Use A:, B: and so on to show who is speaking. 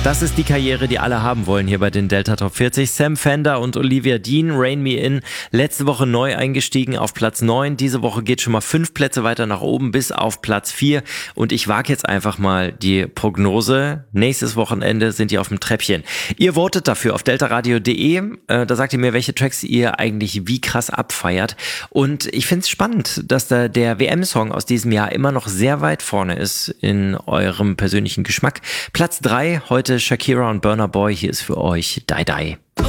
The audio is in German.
A: Das ist die Karriere, die alle haben wollen hier bei den Delta Top 40. Sam Fender und Olivia Dean, Rain Me In. Letzte Woche neu eingestiegen auf Platz 9. Diese Woche geht schon mal 5 Plätze weiter nach oben bis auf Platz 4. Und ich wage jetzt einfach mal die Prognose. Nächstes Wochenende sind die auf dem Treppchen. Ihr votet dafür auf deltaradio.de. Da sagt ihr mir, welche Tracks ihr eigentlich wie krass abfeiert. Und ich finde es spannend, dass da der WM-Song aus diesem Jahr immer noch sehr weit vorne ist in eurem persönlichen Geschmack. Platz 3 heute Shakira und Burna Boy. Hier ist für euch Die Die.